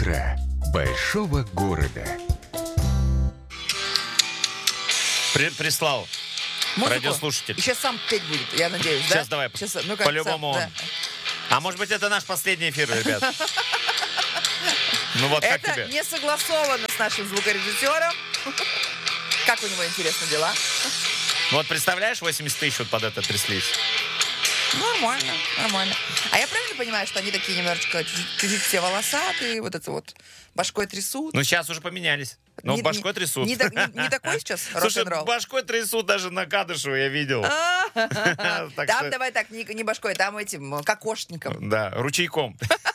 Утро большого города. Прислал Музыку? радиослушатель. И сейчас сам петь будет, я надеюсь, да? Сейчас давай, ну-ка, по-любому сам, он. А может быть, это наш последний эфир, ребят? Ну вот как Это тебе? не согласовано с нашим звукорежиссером. Как у него, интересно, дела? Вот представляешь, 80 тысяч вот под это тряслись. Нормально, нормально. А я правильно понимаю, что они такие немножечко, чуть-чуть все волосатые, вот это вот, башкой трясут? Ну сейчас уже поменялись. Но башкой трясут. Не такой сейчас Слушай, рок-н-ролл? башкой трясут даже на Кадышева, я видел. Там давай так, не башкой, там этим кокошником. Да, ручейком.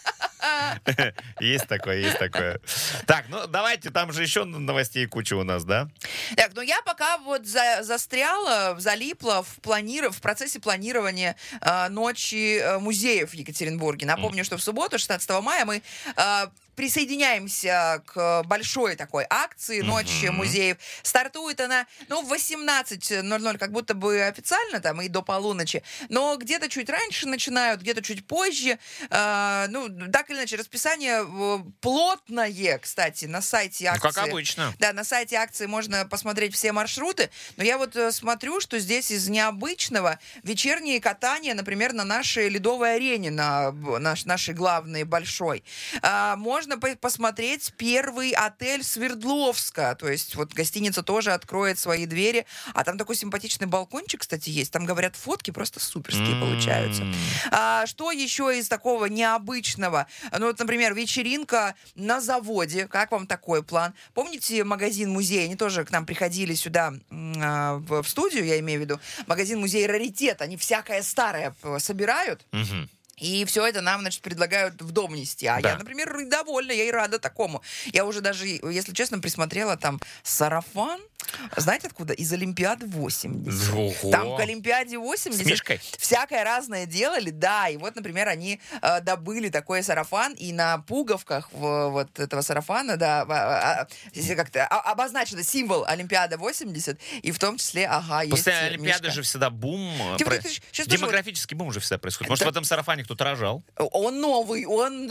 Есть такое, есть такое. Так, ну давайте, там же еще новостей куча у нас, да? Так, ну я пока вот застряла, залипла в процессе планирования ночи музеев в Екатеринбурге. Напомню, что в субботу, 16 мая, мы присоединяемся к большой такой акции «Ночь музеев». Стартует она, в 18:00, как будто бы официально, там, и до полуночи. Но где-то чуть раньше начинают, где-то чуть позже. Так или иначе, расписание плотное, кстати, на сайте акции. Ну, как обычно. Да, на сайте акции можно посмотреть все маршруты. Но я вот смотрю, что здесь из необычного вечерние катания, например, на нашей ледовой арене, на нашей главной большой. Можно посмотреть первый отель Свердловска. То есть вот гостиница тоже откроет свои двери. А там такой симпатичный балкончик, кстати, есть. Там, говорят, фотки просто суперские получаются. Что еще из такого необычного? Ну, вот, например, вечеринка на заводе. Как вам такой план? Помните магазин-музей? Они тоже к нам приходили сюда в студию, я имею в виду. Магазин-музей «Раритет». Они всякое старое собирают. И все это нам, значит, предлагают в дом нести. А я, например, довольна, я и рада такому. Я уже даже, если честно, присмотрела там сарафан. Знаете откуда? Из Олимпиады 80. Ого. Там к Олимпиаде 80 с Мишкой? всякое разное делали, да. И вот, например, они добыли такой сарафан, и на пуговках вот этого сарафана, да, как-то обозначено символ Олимпиада 80, и в том числе, есть После Олимпиады Мишка. же всегда бум. Демографический бум же всегда происходит. Может, в этом сарафане кто-то рожал? Он новый, он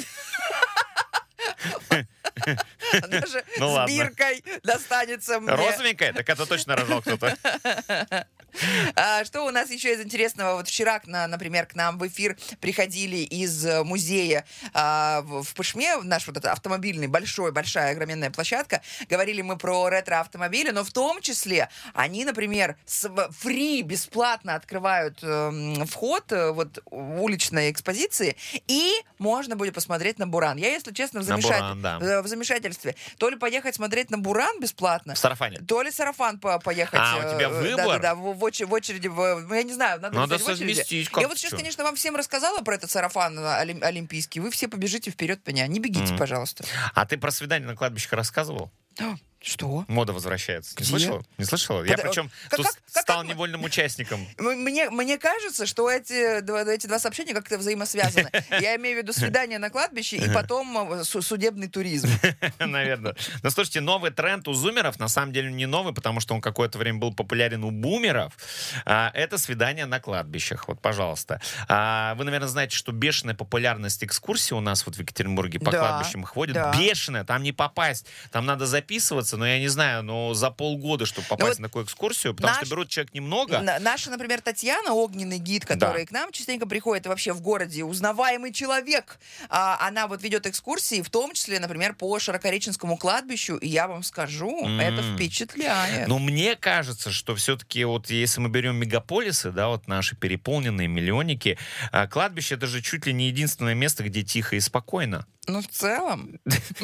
даже с биркой достанется мне. Розовенькая? Так это точно рожал кто-то. Что у нас еще из интересного? Вот вчера, например, к нам в эфир приходили из музея в Пышме, наш вот этот автомобильный, большая, огроменная площадка. Говорили мы про ретро-автомобили, но в том числе они, например, бесплатно открывают вход вот уличной экспозиции, и можно будет посмотреть на буран. Я, если честно, в замешательстве. То ли поехать смотреть на буран бесплатно, в сарафане, то ли сарафан поехать. У тебя выбор? Да, в очереди, я не знаю, надо совместить как-то. Я вот сейчас, конечно, вам всем рассказала про этот сарафан олимпийский. Вы все побежите вперед меня. Не бегите, пожалуйста. А ты про свидание на кладбищах рассказывал? Что? Мода возвращается. Где? Не слышала? Я причем стал невольным участником. Мне кажется, что эти два сообщения как-то взаимосвязаны. Я имею в виду свидание на кладбище и потом судебный туризм. Наверное. Ну, слушайте, новый тренд у зумеров, на самом деле не новый, потому что он какое-то время был популярен у бумеров. Это свидание на кладбищах. Вот, пожалуйста. Вы, наверное, знаете, что бешеная популярность экскурсий у нас вот в Екатеринбурге по кладбищам ходит. Да. Бешеная, там не попасть. Там надо записываться, но я не знаю, за полгода, чтобы попасть на такую экскурсию, потому что берут человек немного. Наша, например, Татьяна, огненный гид, который к нам частенько приходит, и вообще в городе узнаваемый человек, она вот ведет экскурсии, в том числе, например, по Широкореченскому кладбищу, и я вам скажу, это впечатляет. Но мне кажется, что все-таки вот если мы берем мегаполисы, да, вот наши переполненные миллионники, кладбище — это же чуть ли не единственное место, где тихо и спокойно. Ну, в целом.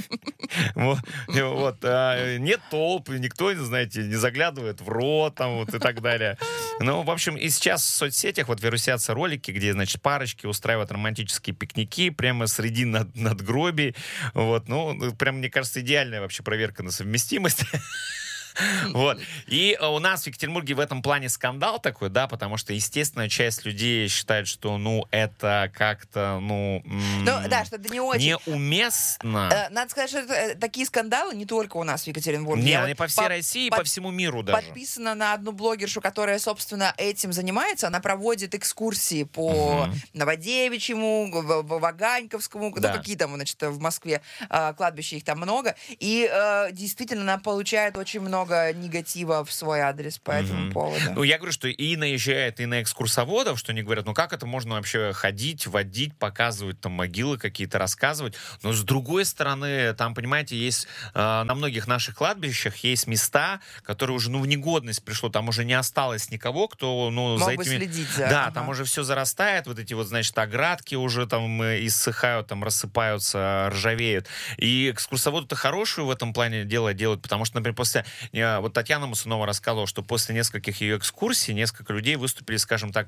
Нет толп, никто, знаете, не заглядывает в рот там, вот, и так далее. Ну, в общем, и сейчас в соцсетях вот вирусятся ролики, где, значит, парочки устраивают романтические пикники прямо среди надгробий. Вот, прям, мне кажется, идеальная вообще проверка на совместимость. Вот. И у нас в Екатеринбурге в этом плане скандал такой, да, потому что, естественно, часть людей считает, что, это как-то, да, что это не очень. Неуместно. Надо сказать, что такие скандалы не только у нас в Екатеринбурге. Не, они по всей России, по всему миру даже. Подписана на одну блогершу, которая, собственно, этим занимается. Она проводит экскурсии по Новодевичьему, Ваганьковскому, какие там, значит, в Москве кладбища, их там много. И действительно, она получает очень много негатива в свой адрес по этому поводу. Я говорю, что и наезжает и на экскурсоводов, что они говорят, как это можно вообще ходить, водить, показывать там могилы какие-то, рассказывать. Но с другой стороны, там, понимаете, есть на многих наших кладбищах есть места, которые уже, в негодность пришло, там уже не осталось никого, кто, за мог бы этими... следить за... Да, там уже все зарастает, вот эти значит, оградки уже там иссыхают, там рассыпаются, ржавеют. И экскурсоводы-то хорошую в этом плане дело делают, потому что, например, вот Татьяна Мусунова рассказывала, что после нескольких ее экскурсий несколько людей выступили, скажем так...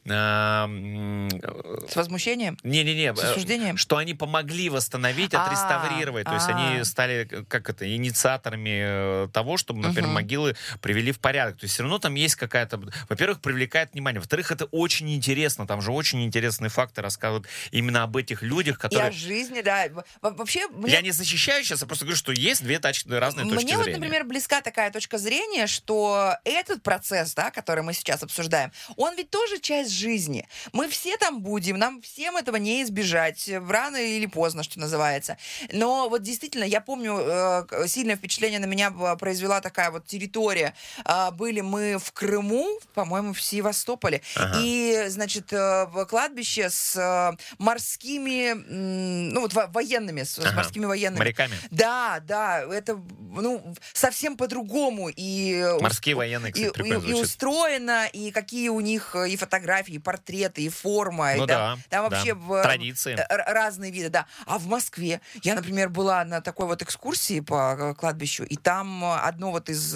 С возмущением? Не-не-не. С осуждением? Что они помогли восстановить, отреставрировать. То есть они стали, инициаторами того, чтобы, например, могилы привели в порядок. То есть все равно там есть какая-то... Во-первых, привлекает внимание. Во-вторых, это очень интересно. Там же очень интересные факты рассказывают именно об этих людях, которые... И о жизни, да. Вообще... Я не защищаю сейчас, я просто говорю, что есть две разные точки зрения. Мне например, близка такая точка зрения, что этот процесс, да, который мы сейчас обсуждаем, он ведь тоже часть жизни. Мы все там будем, нам всем этого не избежать, рано или поздно, что называется. Но вот действительно, я помню, сильное впечатление на меня произвела такая вот территория. Были мы в Крыму, по-моему, в Севастополе, и, значит, кладбище с морскими, военными, с морскими военными. Моряками. Да, это, совсем по-другому. И морские военные, кстати, прикольно звучит. И устроено, и какие у них и фотографии, и портреты, и форма. Там вообще традиции. Разные виды, да. А в Москве я, например, была на такой вот экскурсии по кладбищу, и там одно вот из...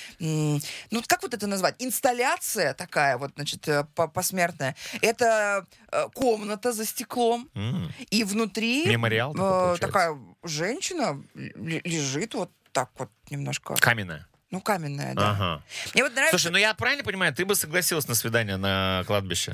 как вот это назвать? Инсталляция такая вот, значит, посмертная. Это комната за стеклом, и внутри... Мемориал такая женщина лежит вот так вот немножко... Каменная. Каменная, да. Ага. Мне вот нравится... Слушай, я правильно понимаю, ты бы согласилась на свидание на кладбище?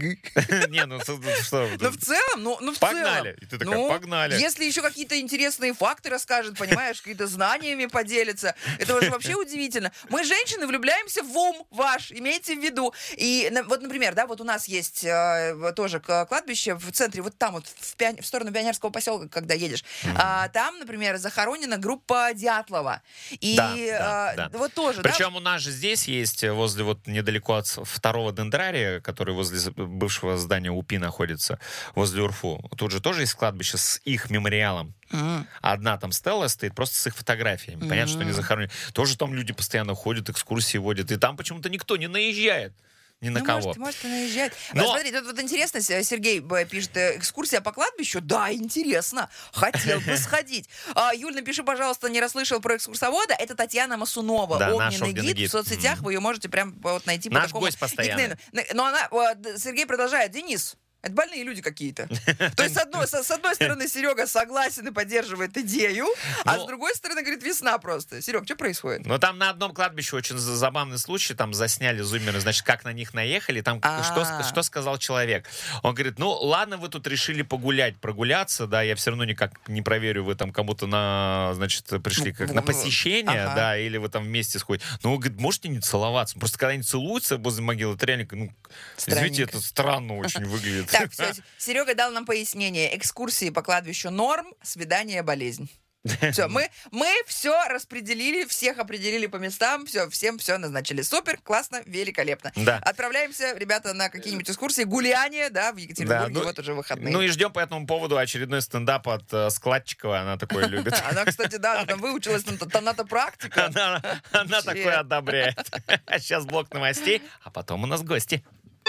Не, что? В целом, Погнали. И ты такая, погнали. Если еще какие-то интересные факты расскажет, понимаешь, какие-то знаниями поделится, это уже вообще удивительно. Мы, женщины, влюбляемся в ум ваш, имейте в виду. И вот, например, да, вот у нас есть тоже кладбище в центре, вот там вот в сторону Пионерского поселка, когда едешь. Там, например, захоронена группа Дятлова. И вот тоже, Причем у нас же здесь есть, возле вот недалеко от второго дендрария, который возле бывшего здания УПИ находится, возле УРФУ. Тут же тоже есть кладбище с их мемориалом. Одна там стела стоит просто с их фотографиями. Понятно, что они захоронены. Тоже там люди постоянно ходят, экскурсии водят. И там почему-то никто не наезжает. Ни на кого. Может, и наезжать. Но... Смотри, тут вот интересно, Сергей пишет, экскурсия по кладбищу? Да, интересно. Хотел бы сходить. Юль, напиши, пожалуйста, не расслышал про экскурсовода. Это Татьяна Масунова, огненный гид. В соцсетях вы ее можете прям вот найти по такому гость постоянный. Но Сергей продолжает. Денис, это больные люди какие-то. То есть, с одной стороны, Серега согласен и поддерживает идею, а с другой стороны, говорит, весна просто. Серег, что происходит? Там на одном кладбище очень забавный случай, там засняли зумеры, значит, как на них наехали, там что сказал человек. Он говорит, ладно, вы тут решили прогуляться, да, я все равно никак не проверю, вы там кому-то пришли как на посещение, да, или вы там вместе сходите. Он говорит, можете не целоваться? Просто когда они целуются возле могилы, это реально, извините, это странно очень выглядит. Так, все, Серега дал нам пояснение. Экскурсии по кладбищу норм, свидание болезнь. Все, мы все распределили, всех определили по местам, всем все назначили. Супер, классно, великолепно. Да. Отправляемся, ребята, на какие-нибудь экскурсии, гуляние, да, в Екатеринбурге, вот уже выходные. И ждем по этому поводу очередной стендап от Складчикова, она такое любит. Она, кстати, да, там выучилась на тонатопрактика. Она такое одобряет. Сейчас блок новостей, а потом у нас гости.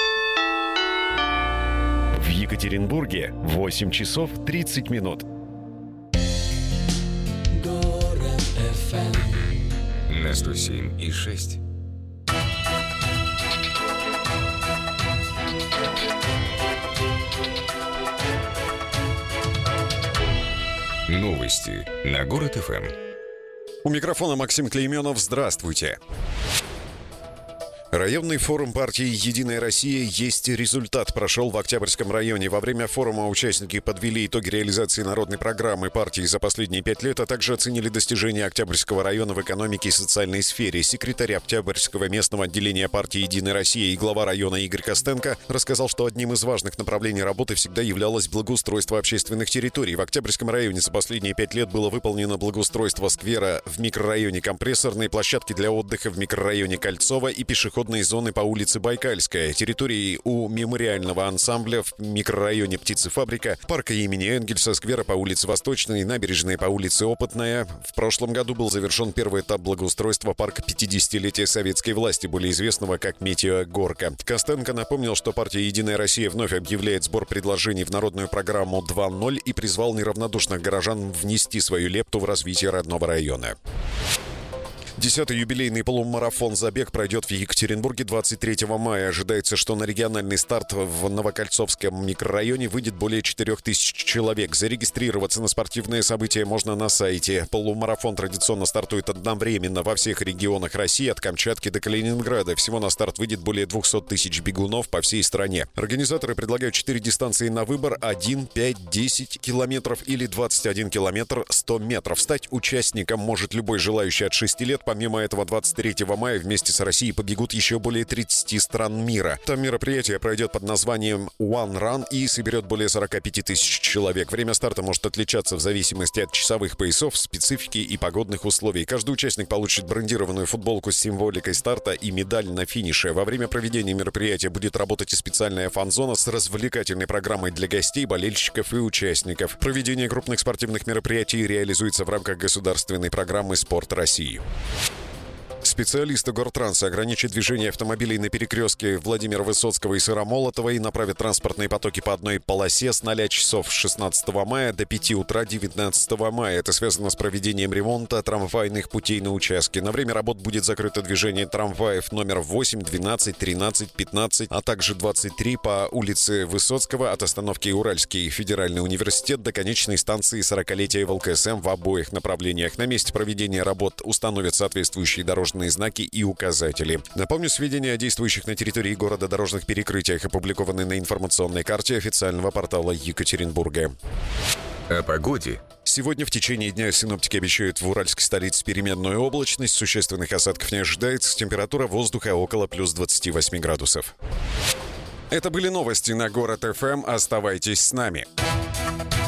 В Екатеринбурге 8 часов 30 минут. Город FM На 107,6. Новости на Город ФМ. У микрофона Максим Клейменов. Здравствуйте. Районный форум партии «Единая Россия» есть результат. Прошел в Октябрьском районе. Во время форума участники подвели итоги реализации народной программы партии за последние 5 лет, а также оценили достижения Октябрьского района в экономике и социальной сфере. Секретарь Октябрьского местного отделения партии «Единая Россия» и глава района Игорь Костенко рассказал, что одним из важных направлений работы всегда являлось благоустройство общественных территорий. В Октябрьском районе за последние 5 лет было выполнено благоустройство сквера в микрорайоне Компрессорной, площадки для отдыха в микрорайоне Кольцово и пешеходные зоны по улице Байкальская, территории у мемориального ансамбля в микрорайоне Птицефабрика, парка имени Энгельса, сквера по улице Восточной, набережной по улице Опытная. В прошлом году был завершен первый этап благоустройства парка 50-летия советской власти, более известного как Метеогорка. Костенко напомнил, что партия «Единая Россия» вновь объявляет сбор предложений в народную программу 2.0 и призвал неравнодушных горожан внести свою лепту в развитие родного района. 10-й юбилейный полумарафон-забег пройдет в Екатеринбурге 23 мая. Ожидается, что на региональный старт в Новокольцовском микрорайоне выйдет более 4000 человек. Зарегистрироваться на спортивное событие можно на сайте. Полумарафон традиционно стартует одновременно во всех регионах России, от Камчатки до Калининграда. Всего на старт выйдет более 200 тысяч бегунов по всей стране. Организаторы предлагают 4 дистанции на выбор: 1, 5, 10 километров или 21 километр 100 метров. Стать участником может любой желающий от 6 лет. Помимо этого, 23 мая вместе с Россией побегут еще более 30 стран мира. Там мероприятие пройдет под названием One Run и соберет более 45 тысяч человек. Время старта может отличаться в зависимости от часовых поясов, специфики и погодных условий. Каждый участник получит брендированную футболку с символикой старта и медаль на финише. Во время проведения мероприятия будет работать и специальная фан-зона с развлекательной программой для гостей, болельщиков и участников. Проведение крупных спортивных мероприятий реализуется в рамках государственной программы «Спорт России». Специалисты Гортранса ограничат движение автомобилей на перекрестке Владимира Высоцкого и Сыромолотова и направят транспортные потоки по одной полосе с 0 часов 16 мая до 5 утра 19 мая. Это связано с проведением ремонта трамвайных путей на участке. На время работ будет закрыто движение трамваев номер 8, 12, 13, 15, а также 23 по улице Высоцкого от остановки Уральский федеральный университет до конечной станции 40-летия ВЛКСМ в обоих направлениях. На месте проведения работ установят соответствующие дорожные знаки и указатели. Напомню, сведения о действующих на территории города дорожных перекрытиях опубликованы на информационной карте официального портала Екатеринбурга. О погоде. Сегодня в течение дня синоптики обещают в уральской столице переменную облачность. Существенных осадков не ожидается. Температура воздуха около плюс 28 градусов. Это были новости на Город ФМ. Оставайтесь с нами.